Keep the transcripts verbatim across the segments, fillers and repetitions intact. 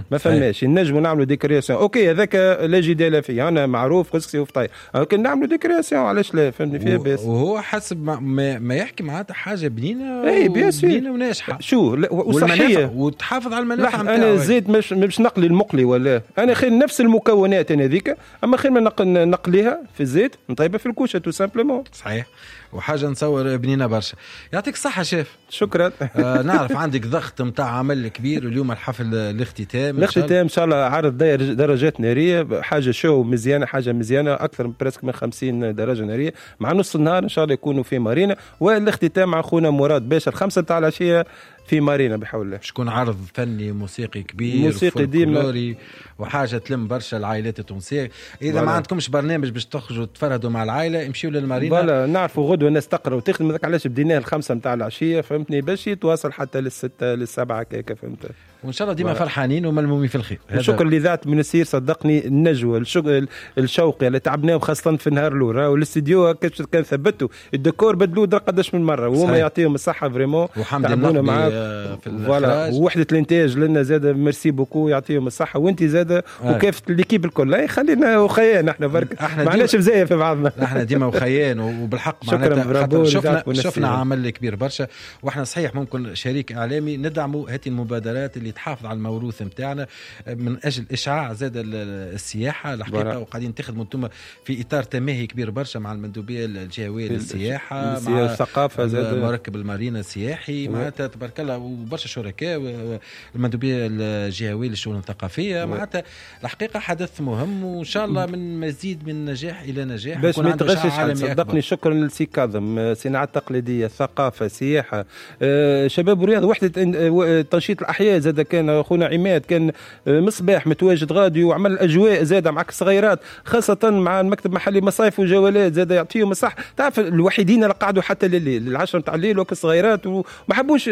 ما فماش نجموا نعملوا ديكورياسيون اوكي هذاك لا جدال فيه انا معروف قصصي وفطاير لكن نعملوا ديكورياسيون علاش لا فهمني فيها بس وهو حسب ما, ما, ما يحكي معناتها حاجه بنينه اي بنينه وناجحه شو وصحيه وتحافظ على المنافع نتاعها انا زيت مش مش نقلي المقلي ولا انا خير نفس المكونات انا ذيك اما خير ما نقل نقليها في الزيت نطيبها في الكوشه تو سامبلومون صحيح وحاجه نصور بنينه برشا يعطيك الصحه شيف شكرا آه نعرف عندك ضغط نتاع عمل كبير اليوم الحفل الاختتام الاختتام ان شاء الله عرض درجات ناريه حاجه شو مزيانه حاجه مزيانه اكثر من بريسك من خمسين درجه ناريه مع نص النهار ان شاء الله يكونوا في مارينا والاختتام مع اخونا مراد باشا الخمسة تاع العشيه في مارينا بحول الله شكون عرض فني موسيقي كبير موسيقي ديما وحاجه تلم برشا العائلات التونسيه اذا ما عندكمش برنامج باش تخرجوا تفرهدوا مع العائله امشيوا للمارينا فوالا نعرفوا غدوه الناس تقرا وتخدم هذاك علاش بديناه الخمسة نتاع العشيه فهمتني باش يتواصل حتى للستة للسبعة كيكه فهمت وان شاء الله ديما فرحانين وملمومين في الخير شكرا لذات منسير صدقني النجوى الشغل الشوقي اللي تعبناه خاصه في النهار الاول والاستديو كان ثبته الديكور بدلوه درا قداش من مره وهما يعطيهم الصحه فريمون تعبونا معاك في الاخراج ووحده الانتاج لنا زاد ميرسي بوكو يعطيهم الصحه وانت زاد وكافه الكيب الكل اي خلينا وخيان احنا برك ما عندناش مزايا في بعضنا احنا ديما وخيان وبالحق معناتها شفنا شفنا عمل كبير برشا واحنا صحيح ممكن شريك اعلامي ندعموا هذه المبادرات اللي تحافظ على الموروث نتاعنا من اجل اشعاع زاد السياحه الحقيقه وقاعدين تخدموا انتم في اطار تماهي كبير برشا مع المندوبيه الجهويه للسياحه مع الثقافه زاد مركب المارينا السياحي معناتها تبارك الله وبرشا شركاء المندوبيه الجهويه للشؤون الثقافيه معناتها الحقيقه حدث مهم وان شاء الله من مزيد من نجاح الى نجاح باش ما يتغشش صدقني شكرا للسي كاظم صناعه تقليديه ثقافه سياحه أه شباب ورياضه وحده تنشيط الاحياء زاد كان اخونا عماد كان مصباح متواجد غادي وعمل الاجواء زاد مع الصغيرات خاصه مع المكتب المحلي مصايف وجولات زاد يعطيهم الصح تعرف الوحيدين اللي قعدوا حتى لليل العشرة نتاع الليل وك الصغيرات وما حبوش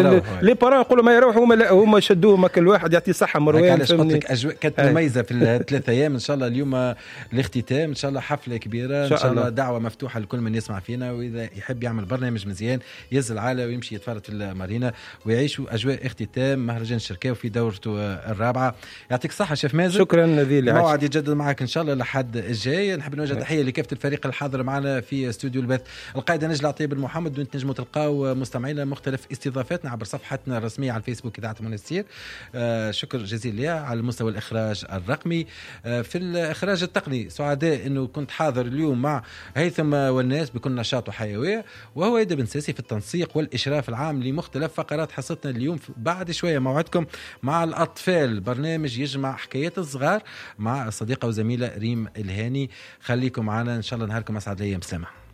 لي بارون يقولوا ما يروحوا هما لا هما شدوهم كل واحد يعطي صحه مروان علاش قلت لك اجواء كانت مميزه في الثلاث ايام ان شاء الله اليوم الاختتام ان شاء الله حفله كبيره ان شاء, شاء الله دعوه مفتوحه لكل من يسمع فينا واذا يحب يعمل برنامج مزيان ينزل العالم ويمشي يتفرج في المارينا ويعيشوا اجواء اختتام مهرجان الشركاوي في دورته الرابعه يعطيك صحه شيف مازن شكرا نذيل موعد يتجدد معك ان شاء الله لحد الجاي نحب نوجه تحيه لكافه الفريق الحاضر معنا في استوديو البث القائد نجل عطيب المحمد وانت نجموا تلقاو مستمعينا مختلف استضافاتنا عبر صفحتنا الرسميه على الفيسبوك اذاعه منستير آه شكر جزيل ليها على مستوى الاخراج الرقمي آه في الاخراج التقني سعداء انه كنت حاضر اليوم مع هيثم والناس بكل نشاط وحيويه وهو يد بن ساسي في التنسيق والاشراف العام لمختلف فقرات حصتنا اليوم بعد شويه موعدكم مع الاطفال برنامج يجمع حكايات الصغار مع الصديقه وزميله ريم الهاني خليكم معنا ان شاء الله نهاركم اسعد الايام سلامه.